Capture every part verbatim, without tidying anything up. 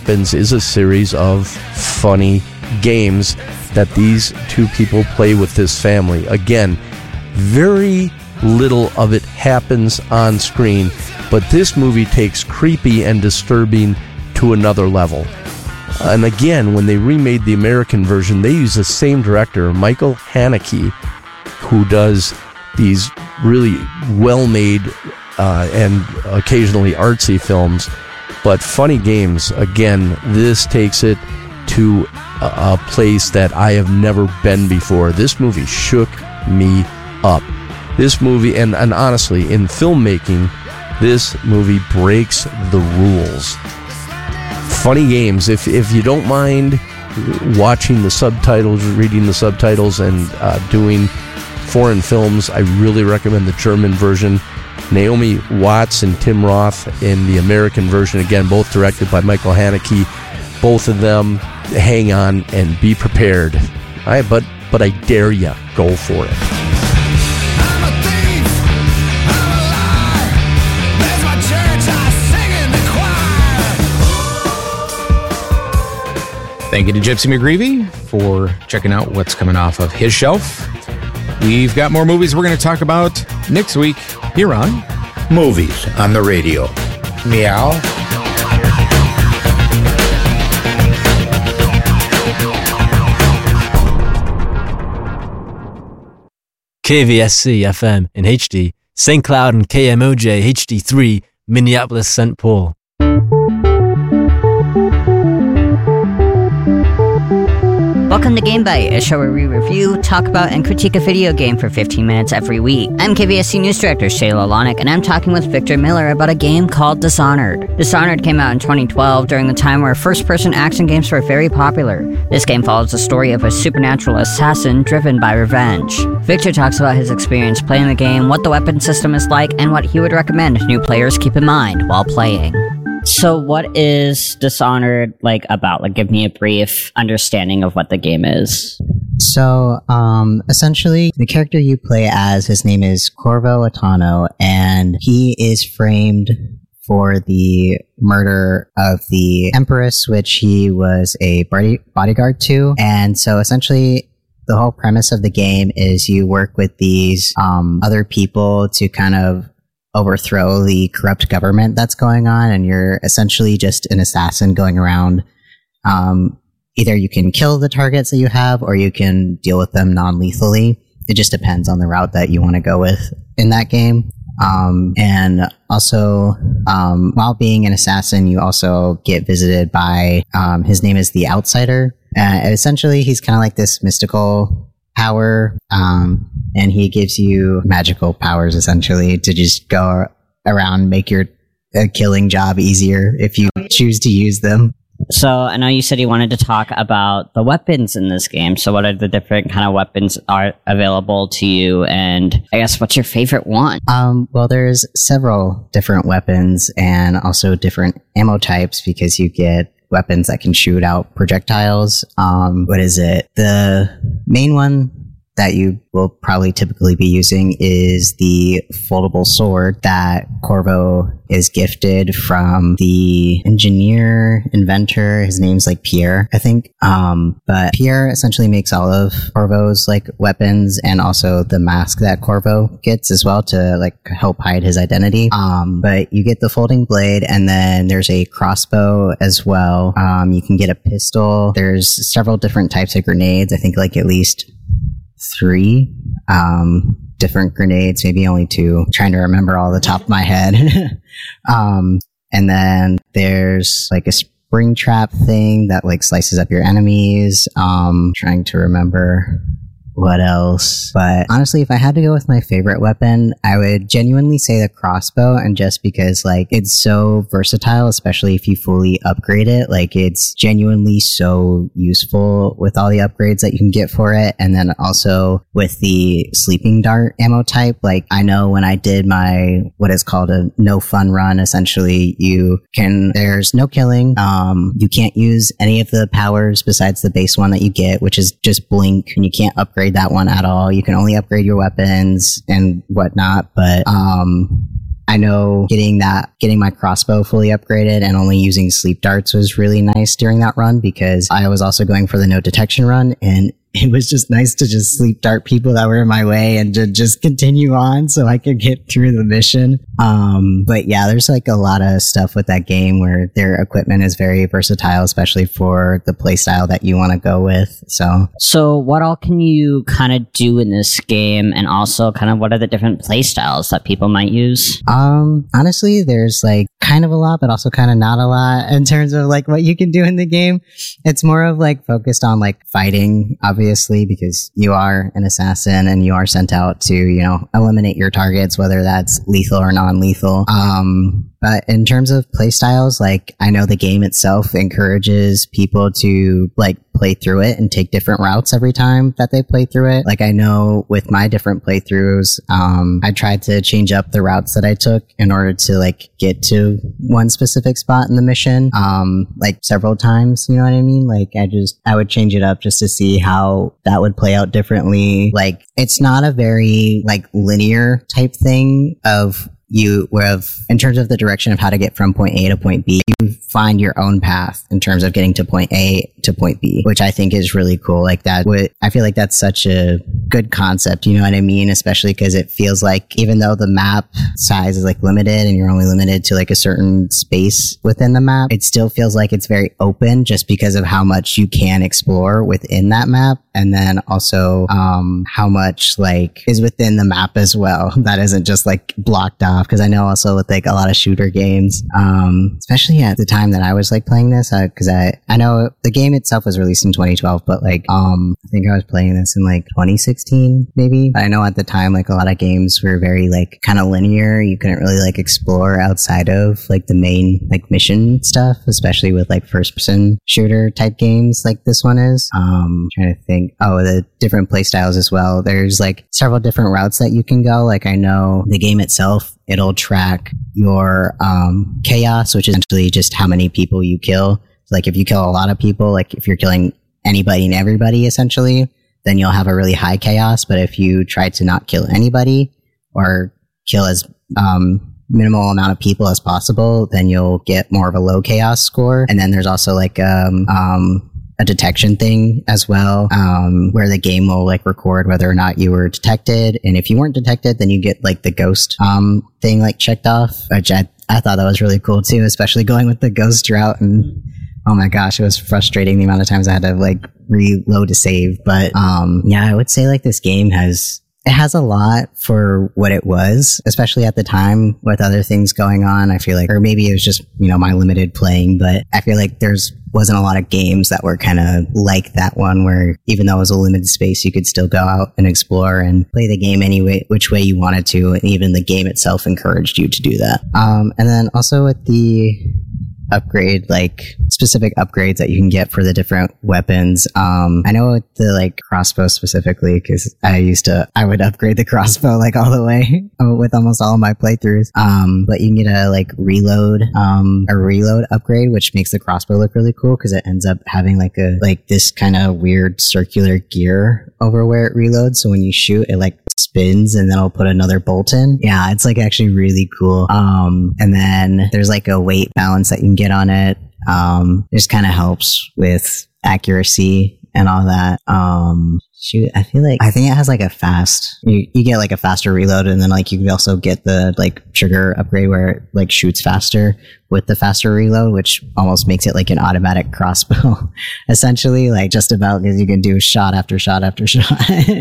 Weapons is a series of funny games that these two people play with this family. Again, very little of it happens on screen, but this movie takes creepy and disturbing to another level. And again, when they remade the American version, they use the same director, Michael Haneke, who does these really well-made uh, and occasionally artsy films. But Funny Games, again, this takes it to a, a place that I have never been before. This movie shook me up. This movie, and, and honestly, in filmmaking, this movie breaks the rules. Funny Games, if if you don't mind watching the subtitles, reading the subtitles, and uh, doing foreign films, I really recommend the German version. Naomi Watts and Tim Roth in the American version, again, both directed by Michael Haneke. Both of them, hang on and be prepared. I, but, but I dare you, go for it. Thank you to Gypsy McGreevy for checking out what's coming off of his shelf. We've got more movies we're going to talk about next week here on Movies on the Radio. Meow. K V S C F M in H D, Saint Cloud and K M O J H D three, Minneapolis, Saint Paul. Welcome to Game Bite, a show where we review, talk about, and critique a video game for fifteen minutes every week. I'm K V S C News Director Shayla Lonick, and I'm talking with Victor Miller about a game called Dishonored. Dishonored came out in twenty twelve during the time where first-person action games were very popular. This game follows the story of a supernatural assassin driven by revenge. Victor talks about his experience playing the game, what the weapon system is like, and what he would recommend new players keep in mind while playing. So what is Dishonored like about? Like, give me a brief understanding of what the game is. So, um, essentially, the character you play as, his name is Corvo Attano, and he is framed for the murder of the Empress, which he was a body- bodyguard to. And so, essentially, the whole premise of the game is you work with these um, other people to kind of overthrow the corrupt government that's going on, and you're essentially just an assassin going around. Um, either you can kill the targets that you have, or you can deal with them non-lethally. It just depends on the route that you want to go with in that game. Um, and also, um, while being an assassin, you also get visited by, um, his name is the Outsider. Uh, essentially, he's kind of like this mystical power, um, and he gives you magical powers, essentially, to just go around, make your uh, killing job easier if you choose to use them. So I know you said you wanted to talk about the weapons in this game. So what are the different kind of weapons are available to you? And I guess what's your favorite one? Um, well, there's several different weapons and also different ammo types, because you get weapons that can shoot out projectiles. Um, what is it? The main one that you will probably typically be using is the foldable sword that Corvo is gifted from the engineer, inventor. His name's like Pierre, I think. Um, but Pierre essentially makes all of Corvo's like weapons, and also the mask that Corvo gets as well to like help hide his identity. Um, but you get the folding blade, and then there's a crossbow as well. Um, you can get a pistol. There's several different types of grenades. I think like at least three um different grenades, maybe only two. I'm trying to remember all the top of my head. um and then there's like a spring trap thing that like slices up your enemies. Um trying to remember what else. But honestly, if I had to go with my favorite weapon, I would genuinely say the crossbow, and just because like it's so versatile, especially if you fully upgrade it. Like it's genuinely so useful with all the upgrades that you can get for it. And then also with the sleeping dart ammo type, like I know when I did my what is called a no fun run, essentially you can there's no killing. Um you can't use any of the powers besides the base one that you get, which is just blink, and you can't upgrade that one at all. You can only upgrade your weapons and whatnot, but um I I know getting that, getting my crossbow fully upgraded and only using sleep darts was really nice during that run, because I was also going for the no detection run, and it was just nice to just sleep dart people that were in my way and to just continue on so I could get through the mission. Um, but yeah, there's like a lot of stuff with that game where their equipment is very versatile, especially for the playstyle that you want to go with. So, so what all can you kind of do in this game, and also kind of what are the different playstyles that people might use? Um, honestly, there's like kind of a lot, but also kind of not a lot in terms of like what you can do in the game. It's more of like focused on like fighting, obviously. Obviously, because you are an assassin and you are sent out to, you know, eliminate your targets, whether that's lethal or non-lethal. Um, but in terms of play styles, like, I know the game itself encourages people to like play through it and take different routes every time that they play through it. Like, I know with my different playthroughs, um, I tried to change up the routes that I took in order to like get to one specific spot in the mission, um, like several times, you know what I mean? Like, I just, I would change it up just to see how that would play out differently. Like, it's not a very like linear type thing of you have, in terms of the direction of how to get from point A to point B, you find your own path in terms of getting to point A to point B, which I think is really cool. Like that would, I feel like that's such a good concept, you know what I mean? Especially because it feels like even though the map size is like limited and you're only limited to like a certain space within the map, it still feels like it's very open just because of how much you can explore within that map. And then also, um, how much like is within the map as well. That isn't just like blocked off. Because I know also with like a lot of shooter games, um, especially at the time that I was like playing this, because I, I I know the game itself was released in twenty twelve, but like um I think I was playing this in like twenty sixteen maybe. I know at the time like a lot of games were very like kind of linear. You couldn't really like explore outside of like the main like mission stuff, especially with like first person shooter type games like this one is. Um, I'm trying to think. Oh, the different play styles as well. There's like several different routes that you can go. Like I know the game itself, it'll track your um, chaos, which is essentially just how many people you kill. So like if you kill a lot of people, like if you're killing anybody and everybody essentially, then you'll have a really high chaos. But if you try to not kill anybody or kill as um, minimal amount of people as possible, then you'll get more of a low chaos score. And then there's also like um, um, a detection thing as well, um, where the game will like record whether or not you were detected. And if you weren't detected, then you get like the ghost um, thing like checked off, which I, I thought that was really cool too, especially going with the ghost route. And oh my gosh, it was frustrating the amount of times I had to like reload to save. But um, yeah, I would say like this game has It has a lot for what it was, especially at the time with other things going on. I feel like, or maybe it was just, you know, my limited playing, but I feel like there's wasn't a lot of games that were kind of like that one where even though it was a limited space, you could still go out and explore and play the game any way, which way you wanted to. And even the game itself encouraged you to do that. Um, and then also with the upgrade, like specific upgrades that you can get for the different weapons. Um, I know with the like crossbow specifically, because I used to, I would upgrade the crossbow like all the way with almost all of my playthroughs. Um, but you can get a like reload, um, a reload upgrade, which makes the crossbow look really cool because it ends up having like a, like this kind of weird circular gear over where it reloads. So when you shoot, it like spins and then I'll put another bolt in. Yeah, it's like actually really cool. Um, and then there's like a weight balance that you can get on it. Um, it just kind of helps with accuracy and all that. Um, shoot, I feel like, I think it has like a fast, you, you get like a faster reload and then like you can also get the like trigger upgrade where it like shoots faster with the faster reload, which almost makes it like an automatic crossbow essentially, like just about because you can do shot after shot after shot.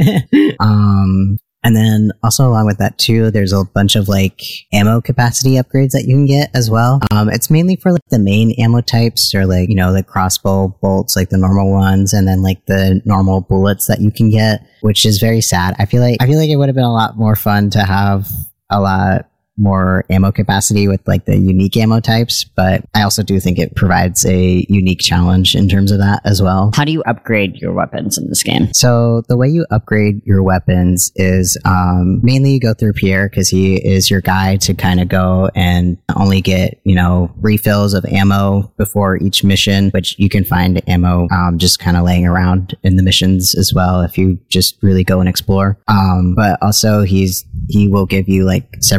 um, And then also along with that too, there's a bunch of like ammo capacity upgrades that you can get as well. Um, it's mainly for like the main ammo types or like, you know, the crossbow bolts, like the normal ones, and then like the normal bullets that you can get, which is very sad. I feel like, I feel like it would have been a lot more fun to have a lot more ammo capacity with like the unique ammo types, but I also do think it provides a unique challenge in terms of that as well. How do you upgrade your weapons in this game? So the way you upgrade your weapons is um, mainly you go through Pierre because he is your guy to kind of go and only get, you know, refills of ammo before each mission, which you can find ammo um, just kind of laying around in the missions as well if you just really go and explore. Um, but also he's he will give you like several different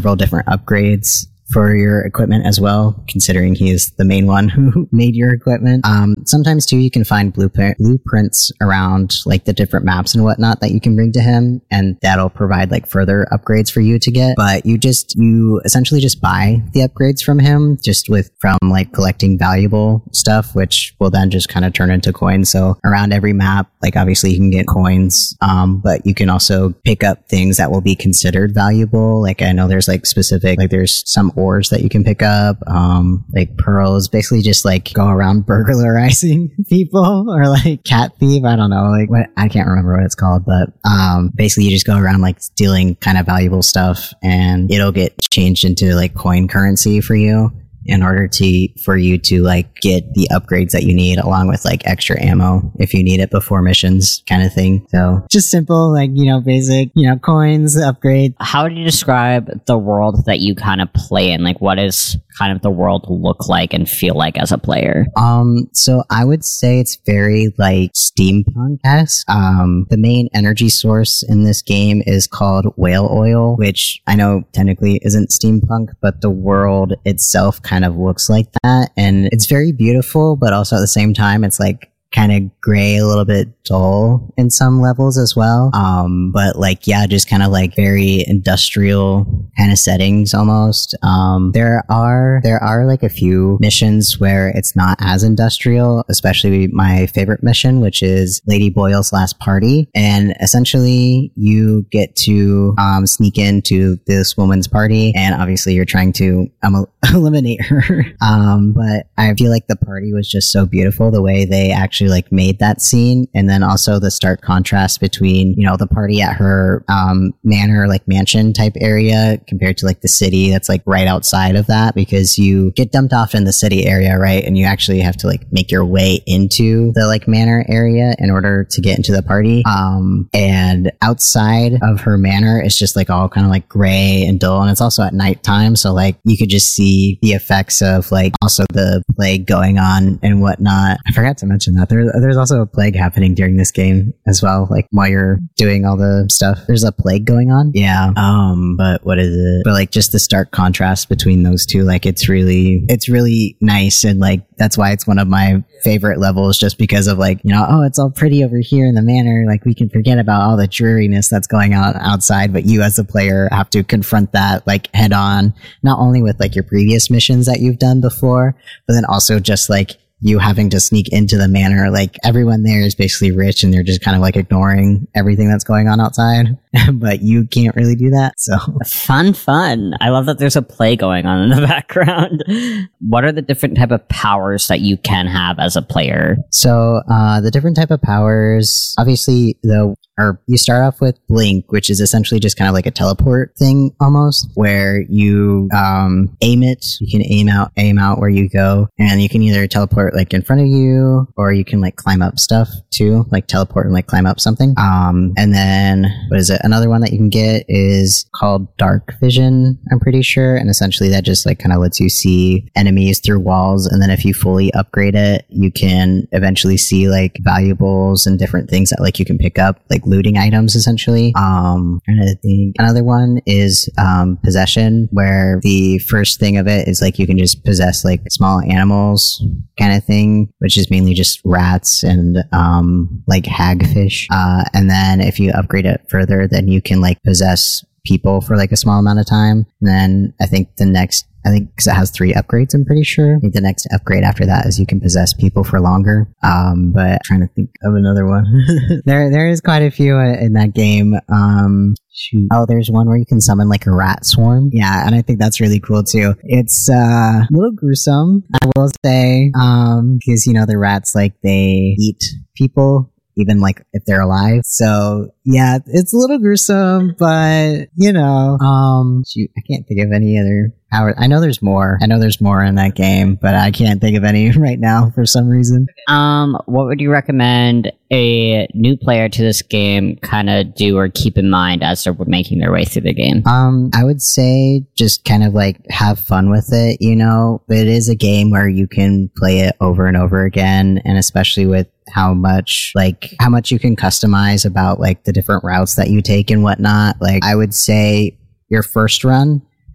different upgrades for your equipment as well, considering he is the main one who made your equipment. Um, sometimes too, you can find blueprint, blueprints around like the different maps and whatnot that you can bring to him, and that'll provide like further upgrades for you to get. But you just, you essentially just buy the upgrades from him just with, from like collecting valuable stuff, which will then just kind of turn into coins. So around every map, like obviously you can get coins, um, but you can also pick up things that will be considered valuable. Like I know there's like specific, like there's some ores that you can pick up, um, like pearls, basically just like go around burglarizing people, or like cat thief. I don't know, like what, I can't remember what it's called, but, um, basically you just go around like stealing kind of valuable stuff, and it'll get changed into like coin currency for you in order to, for you to like get the upgrades that you need, along with like extra ammo if you need it before missions, kind of thing. So just simple, like, you know, basic, you know, coins, upgrade. How would you describe the world that you kind of play in? Like, what is kind of the world look like and feel like as a player? Um, so I would say it's very like steampunk-esque. Um, the main energy source in this game is called whale oil, which I know technically isn't steampunk, but the world itself kind of looks like that. And it's very beautiful, but also at the same time, it's like kind of gray, a little bit dull in some levels as well. Um, but like, yeah, just kind of like very industrial kind of settings almost. Um, there are, there are like a few missions where it's not as industrial, especially my favorite mission, which is Lady Boyle's Last Party. And essentially you get to, um, sneak into this woman's party, and obviously you're trying to um, eliminate her. Um, but I feel like the party was just so beautiful, the way they actually like made that scene, and then also the stark contrast between, you know, the party at her um manor, like mansion type area, compared to like the city that's like right outside of that, because you get dumped off in the city area, right, and you actually have to like make your way into the like manor area in order to get into the party. Um and outside of her manor, it's just like all kind of like gray and dull, and it's also at nighttime, so like you could just see the effects of like also the plague going on and whatnot. I forgot to mention that There, there's also a plague happening during this game as well. Like while you're doing all the stuff, there's a plague going on. Yeah. Um, but what is it? But like just the stark contrast between those two, like it's really, it's really nice. And like, that's why it's one of my favorite levels, just because of like, you know, oh, it's all pretty over here in the manor. Like we can forget about all the dreariness that's going on outside, but you as a player have to confront that like head on, not only with like your previous missions that you've done before, but then also just like you having to sneak into the manor. Like everyone there is basically rich, and they're just kind of like ignoring everything that's going on outside, but you can't really do that. So fun, fun. I love that there's a play going on in the background. What are the different type of powers that you can have as a player? So uh, the different type of powers, obviously, though, or you start off with Blink, which is essentially just kind of like a teleport thing almost, where you um, aim it. You can aim out, aim out where you go, and you can either teleport like in front of you, or you can like climb up stuff too, like teleport and like climb up something. Um, and then what is it? Another one that you can get is called Dark Vision, I'm pretty sure, and essentially that just like kind of lets you see enemies through walls. And then if you fully upgrade it, you can eventually see like valuables and different things that like you can pick up, like looting items essentially. Um, and I think another one is um, Possession, where the first thing of it is like you can just possess like small animals kind of thing, which is mainly just rats and um, like hagfish. Uh, and then if you upgrade it further, then you can like possess people for like a small amount of time. And then I think the next I think because it has three upgrades, I'm pretty sure. I think the next upgrade after that is you can possess people for longer. Um, but I'm trying to think of another one. there, there is quite a few in that game. Um, shoot. Oh, there's one where you can summon like a rat swarm. Yeah, and I think that's really cool too. It's uh, a little gruesome, I will say, um, because you know the rats like they eat people, even like if they're alive. So yeah, it's a little gruesome, but you know, um, shoot, I can't think of any other powers. I know there's more. I know there's more in that game, but I can't think of any right now for some reason. Um, what would you recommend a new player to this game kind of do or keep in mind as they're making their way through the game? Um, I would say just kind of like have fun with it. You know, it is a game where you can play it over and over again, and especially with how much like how much you can customize about like the different routes that you take and whatnot. Like I would say your first run,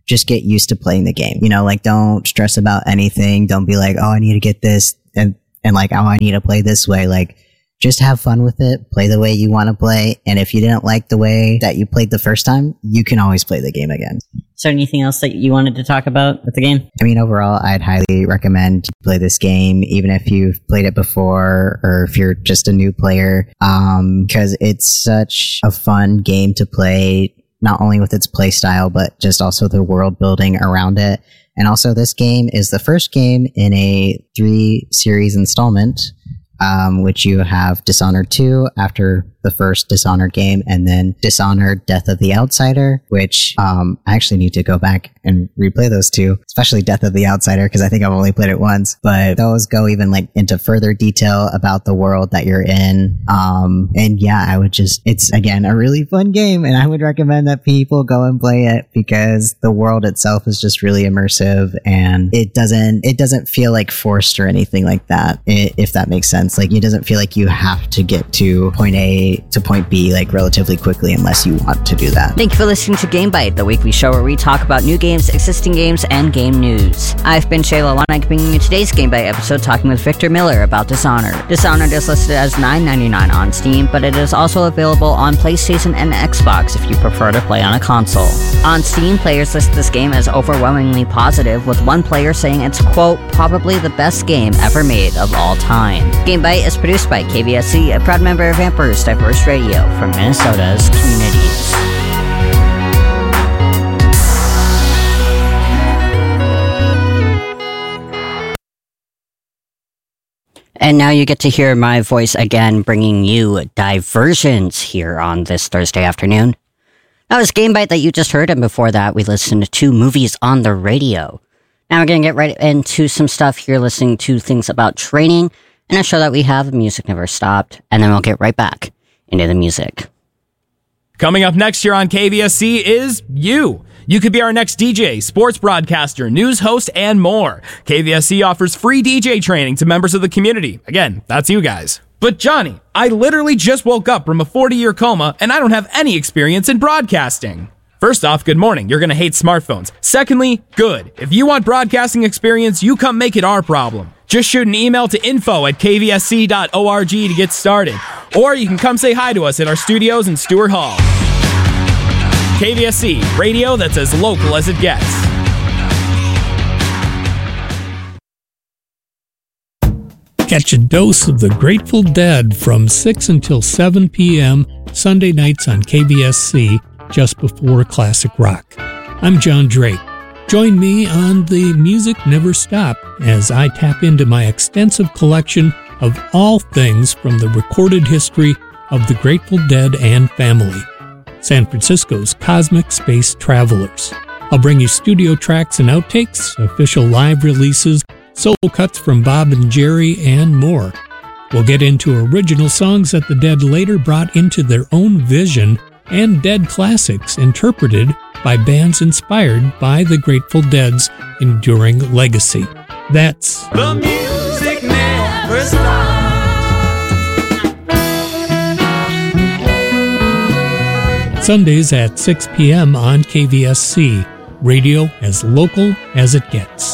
just get used to playing the game. You know, like don't stress about anything. Don't be like, oh, I need to get this and, and like, oh, I need to play this way. Like, just have fun with it. Play the way you want to play. And if you didn't like the way that you played the first time, you can always play the game again. Is there anything else that you wanted to talk about with the game? I mean, overall, I'd highly recommend you play this game, even if you've played it before or if you're just a new player, um, because it's such a fun game to play, not only with its play style, but just also the world building around it. And also, this game is the first game in a three series installment, um, which you have Dishonored two after the first Dishonored game, and then Dishonored Death of the Outsider, which um, I actually need to go back and replay those two, especially Death of the Outsider, because I think I've only played it once. But those go even like into further detail about the world that you're in. Um, and yeah, I would just, it's again a really fun game, and I would recommend that people go and play it because the world itself is just really immersive, and it doesn't it doesn't feel like forced or anything like that, if that makes sense. Like, it doesn't feel like you have to get to point A to point B like relatively quickly unless you want to do that. Thank you for listening to Game Bite, the weekly show where we talk about new games, existing games, and game news. I've been Shayla Lonick, bringing you today's Game Bite episode, talking with Victor Miller about Dishonored. Dishonored is listed as nine ninety-nine on Steam, but it is also available on PlayStation and Xbox if you prefer to play on a console. On Steam, players list this game as overwhelmingly positive, with one player saying it's, quote, probably the best game ever made of all time. Game Bite is produced by K V S C, a proud member of Vampers Diverse Radio for Minnesota's communities. And now you get to hear my voice again, bringing you diversions here on this Thursday afternoon. That was Game Bite that you just heard, and before that, we listened to movies on the radio. Now we're going to get right into some stuff here, listening to things about training, and a show that we have, Music Never Stopped, and then we'll get right back into the music. Coming up next year on K V S C is you. You could be our next D J, sports broadcaster, news host, and more. K V S C offers free D J training to members of the community. Again, that's you guys. But Johnny, I literally just woke up from a forty-year coma, and I don't have any experience in broadcasting. First off, good morning. You're going to hate smartphones. Secondly, good. If you want broadcasting experience, you come make it our problem. Just shoot an email to info at k v s c dot org to get started. Or you can come say hi to us at our studios in Stewart Hall. K V S C, radio that's as local as it gets. Catch a dose of the Grateful Dead from six until seven p.m. Sunday nights on K V S C, just before classic rock. I'm John Drake. Join me on the Music Never Stop as I tap into my extensive collection of all things from the recorded history of the Grateful Dead and family, San Francisco's cosmic space travelers. I'll bring you studio tracks and outtakes, official live releases, solo cuts from Bob and Jerry, and more. We'll get into original songs that the Dead later brought into their own vision, and Dead classics interpreted by bands inspired by the Grateful Dead's enduring legacy. That's The Music Never Stops. Sundays at six p.m. on K V S C, radio as local as it gets.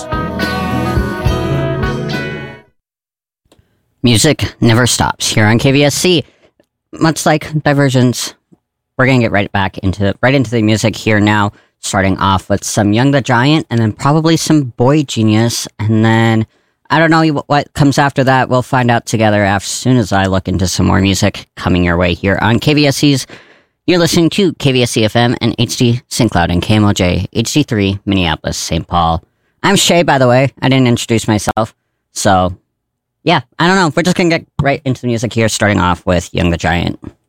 Music never stops here on K V S C. Much like diversions, we're going to get right back into right into the music here now, starting off with some Young the Giant, and then probably some Boy Genius, and then I don't know what comes after that. We'll find out together as soon as I look into some more music coming your way here on K V S C's. You're listening to K V S C F M and H D Saint Cloud and K M O J H D three Minneapolis Saint Paul. I'm Shay, by the way. I didn't introduce myself, so yeah, I don't know. We're just going to get right into the music here, starting off with Young the Giant.